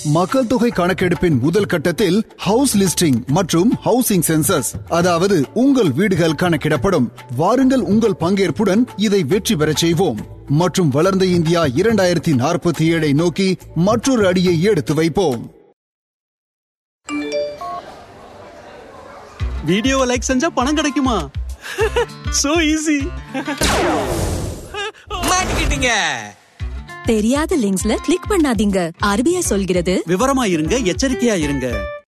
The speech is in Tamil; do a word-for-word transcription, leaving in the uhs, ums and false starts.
மக்கள் தொகை கணக்கெடுப்பின் முதல் கட்டத்தில் ஹவுஸ் லிஸ்டிங் மற்றும் ஹவுசிங் சென்சஸ், அதாவது உங்கள் வீடுகள் கணக்கிடப்படும். வாருங்கள், உங்கள் பங்கேற்புடன் இதை வெற்றி பெறச் செய்வோம் மற்றும் வளர்ந்த இந்தியா இரண்டாயிரத்தி நாற்பத்தி ஏழை நோக்கி மற்றொரு அடியை எடுத்து வைப்போம். வீடியோவை லைக் செஞ்சா பணம் கிடைக்குமா? So easy. மாட்டிக்கிட்டீங்க. தெரியாத லிங்க்ஸ்ல கிளிக் பண்ணாதீங்க. ஆர்பிஐ சொல்கிறது, விவரமா இருங்க, எச்சரிக்கையா இருங்க.